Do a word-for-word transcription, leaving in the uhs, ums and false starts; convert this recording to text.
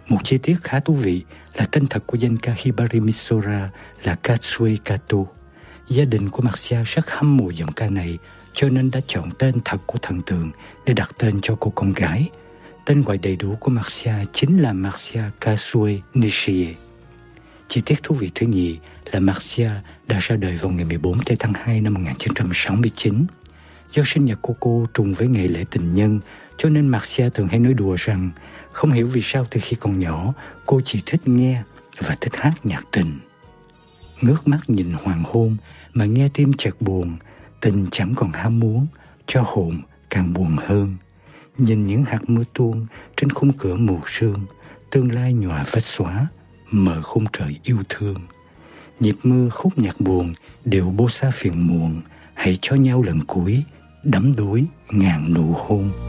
Một chi tiết khá thú vị là tên thật của danh ca Hibari Misora là Katsue Kato. Gia đình của Marcia rất hâm mộ giọng ca này, cho nên đã chọn tên thật của thần tượng để đặt tên cho cô con gái. Tên gọi đầy đủ của Marcia chính là Marcia Kasue Nishie. Chi tiết thú vị thứ nhì là Marcia đã ra đời vào ngày mười bốn tháng hai năm một nghìn chín trăm sáu mươi chín. Do sinh nhật của cô trùng với ngày lễ tình nhân, cho nên Marcia thường hay nói đùa rằng không hiểu vì sao từ khi còn nhỏ cô chỉ thích nghe và thích hát nhạc tình. Ngước mắt nhìn hoàng hôn mà nghe tim chợt buồn, tình chẳng còn ham muốn, cho hồn càng buồn hơn. Nhìn những hạt mưa tuôn trên khung cửa mù sương, tương lai nhòa vết xóa, mở khung trời yêu thương. Nhịp mưa khúc nhạc buồn đều bossa phiền muộn, hãy cho nhau lần cuối đắm đuối ngàn nụ hôn.